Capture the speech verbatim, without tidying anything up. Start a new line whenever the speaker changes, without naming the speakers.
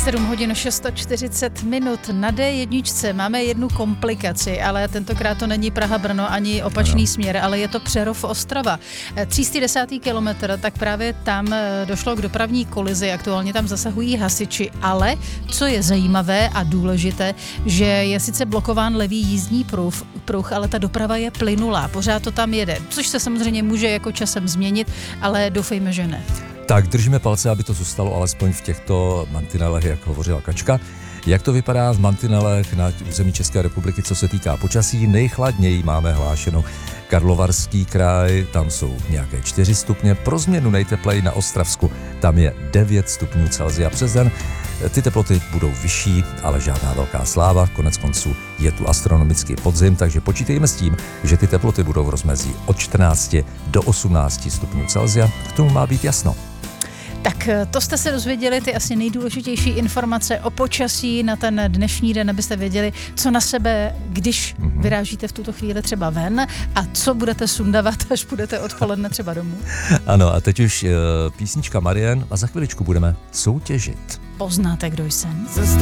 sedm hodin čtyřicet šest minut. Na dé jedna máme jednu komplikaci, ale tentokrát to není Praha-Brno ani opačný ano. směr, ale je to Přerov-Ostrava. tři sta desátý kilometr, tak právě tam došlo k dopravní kolizi, aktuálně tam zasahují hasiči, ale co je zajímavé a důležité, že je sice blokován levý jízdní pruh, pruh, ale ta doprava je plynulá, pořád to tam jede, což se samozřejmě může jako časem změnit, ale doufejme, že ne.
Tak držíme palce, aby to zůstalo alespoň v těchto mantinelech, jak hovořila Kačka. Jak to vypadá v mantinelech na území České republiky, co se týká počasí? Nejchladněji máme hlášeno Karlovarský kraj, tam jsou nějaké čtyři stupně, pro změnu nejtepleji na Ostravsku, tam je devět stupňů Celsia přes den. Ty teploty budou vyšší, ale žádná velká sláva, konec konců je tu astronomický podzim, takže počítejme s tím, že ty teploty budou v rozmezí od čtrnácti do osmnácti stupňů Celsia, k tomu má být jasno.
Tak to jste se dozvěděli, ty asi nejdůležitější informace o počasí na ten dnešní den, abyste věděli, co na sebe, když mm-hmm. vyrážíte v tuto chvíli třeba ven a co budete sundavat, až budete odpoledne třeba domů.
Ano, a teď už uh, písnička Marian a za chviličku budeme soutěžit.
Poznáte, kdo jsem.